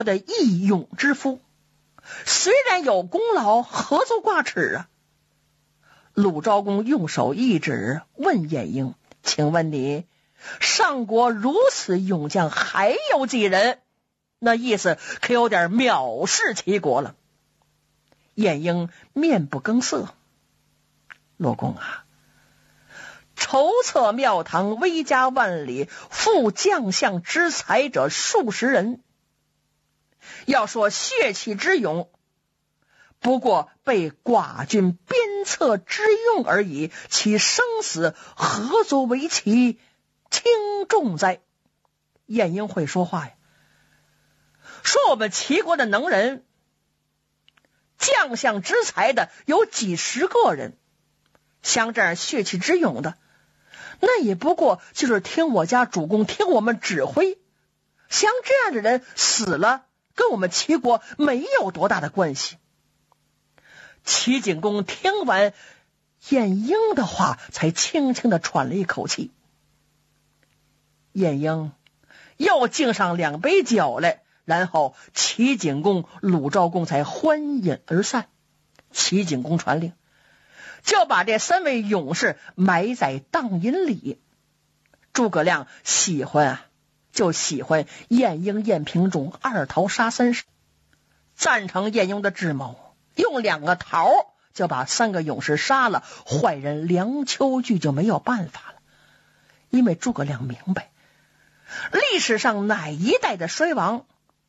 的义勇之夫，虽然有功劳，何足挂齿啊？鲁昭公用手一指，问晏婴：“请问你，上国如此勇将，还有几人？”那意思可有点藐视齐国了。晏婴面不更色：“陆公啊，筹策庙堂，威加万里，负将相之才者数十人。要说血气之勇，不过被寡君鞭策之用而已，其生死何足为其轻重哉？”晏婴会说话呀，说我们齐国的能人，将相之才的有几十个人，像这样血气之勇的，那也不过就是听我家主公听我们指挥，像这样的人死了，跟我们齐国没有多大的关系。齐景公听完晏婴的话，才轻轻地喘了一口气。晏婴又敬上2杯酒来，然后齐景公、鲁昭公才欢饮而散。齐景公传令，就把这3位勇士埋在荡阴里。诸葛亮喜欢就喜欢晏婴、晏平仲2桃杀3士，赞成晏婴的智谋，用2个桃就把3个勇士杀了，坏人梁丘据就没有办法了。因为诸葛亮明白，历史上哪一代的衰亡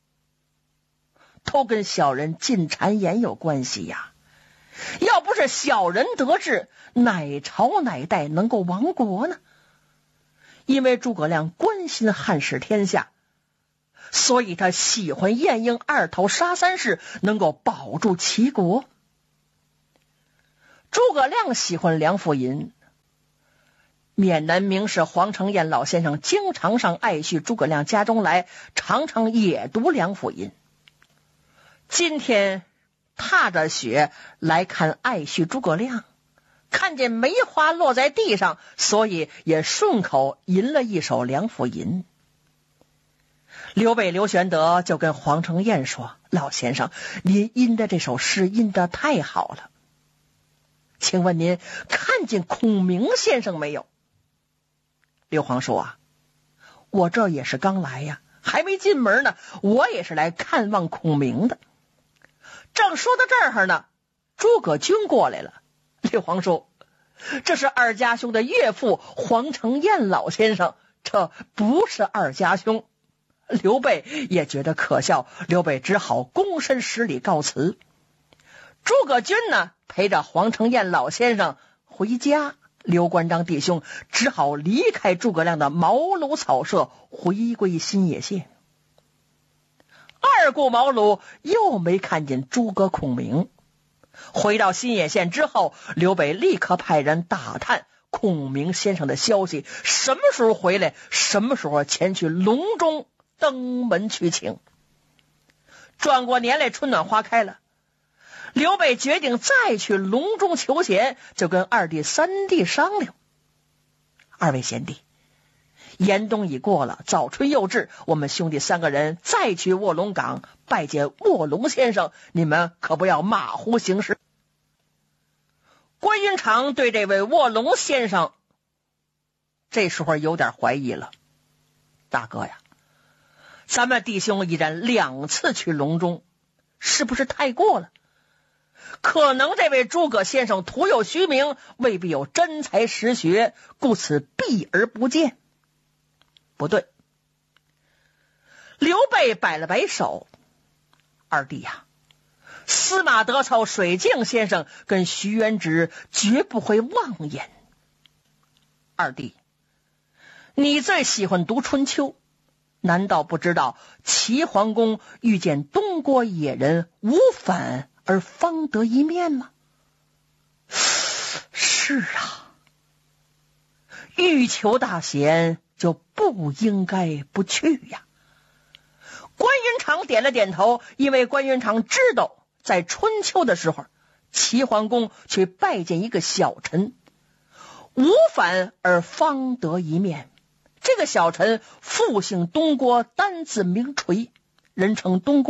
都跟小人进谗言有关系呀。要不是小人得志，哪朝哪代能够亡国呢？因为诸葛亮关心汉室天下，所以他喜欢晏婴2桃杀3士，能够保住齐国。诸葛亮喜欢梁甫吟，闽南名士黄承彦老先生经常上爱婿诸葛亮家中来，常常也读梁甫吟。今天踏着雪来看爱婿诸葛亮，看见梅花落在地上，所以也顺口吟了一首梁甫吟。刘备刘玄德就跟黄承彦说：“老先生，您吟的这首诗吟得太好了，请问您看见孔明先生没有？”刘皇说：“我这也是刚来呀，还没进门呢，我也是来看望孔明的。”正说到这儿呢，诸葛均过来了。刘皇说：“这是二家兄的岳父黄承彦老先生，这不是二家兄。”刘备也觉得可笑，刘备只好躬身施礼告辞。诸葛均呢，陪着黄承彦老先生回家，刘关张弟兄只好离开诸葛亮的茅庐草舍，回归新野县。2顾茅庐，又没看见诸葛孔明。回到新野县之后，刘备立刻派人打探孔明先生的消息，什么时候回来，什么时候前去隆中登门去请。转过年来，春暖花开了，刘备决定再去隆中求贤，就跟2弟3弟商量：“2位贤弟，严冬已过了，早春又至，我们兄弟3个人再去卧龙岗拜见卧龙先生，你们可不要马虎行事。”关云长对这位卧龙先生这时候有点怀疑了：“大哥呀，咱们弟兄已然2次去隆中，是不是太过了？可能这位诸葛先生徒有虚名，未必有真才实学，故此避而不见。”不对，刘备摆了摆手：“2弟呀，司马德操、水镜先生跟徐元直绝不会妄言。2弟，你最喜欢读春秋，难道不知道齐桓公遇见东郭野人吴反而方得一面吗？”“是啊，欲求大贤，就不应该不去呀。”关云长点了点头，因为关云长知道在春秋的时候，齐桓公去拜见一个小臣，吴反而方得一面。这个小臣复姓东郭，单字名垂，人称东郭。